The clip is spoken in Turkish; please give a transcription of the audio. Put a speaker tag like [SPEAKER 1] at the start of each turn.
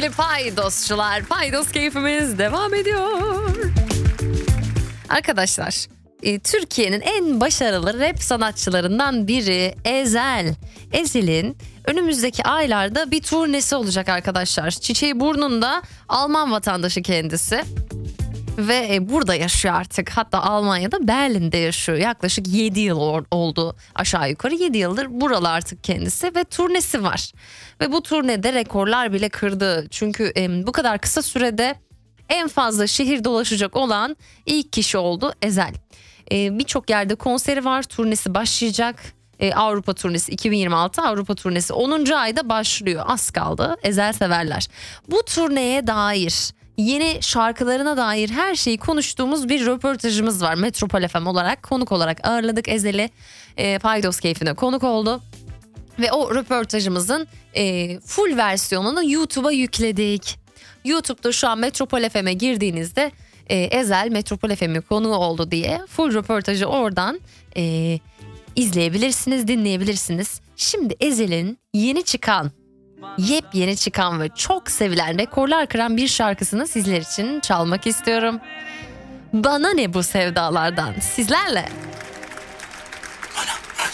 [SPEAKER 1] sevgili paydosçular. Paydos keyfimiz devam ediyor. Arkadaşlar, Türkiye'nin en başarılı rap sanatçılarından biri Ezel. Ezel'in önümüzdeki aylarda bir turnesi olacak arkadaşlar. Çiçeği burnunda, Alman vatandaşı kendisi. Ve burada yaşıyor artık. Hatta Almanya'da, Berlin'de yaşıyor. Yaklaşık 7 yıl oldu, aşağı yukarı 7 yıldır buralı artık kendisi ve turnesi var. Ve bu turnede rekorlar bile kırdı. Çünkü bu kadar kısa sürede en fazla şehir dolaşacak olan ilk kişi oldu Ezel. Birçok yerde konseri var, turnesi başlayacak. Avrupa turnesi 2026, Avrupa turnesi 10. ayda başlıyor. Az kaldı, Ezel severler. Bu turneye dair, yeni şarkılarına dair her şeyi konuştuğumuz bir röportajımız var. Metropol FM olarak konuk olarak ağırladık Ezel'i. Paydos keyfine konuk oldu. Ve o röportajımızın full versiyonunu YouTube'a yükledik. YouTube'da şu an Metropol FM'e girdiğinizde Ezel Metropol FM'e konuğu oldu diye full röportajı oradan izleyebilirsiniz, dinleyebilirsiniz. Şimdi Ezel'in yepyeni çıkan ve çok sevilen, rekorlar kıran bir şarkısını sizler için çalmak istiyorum. Bana ne bu sevdalardan, sizlerle.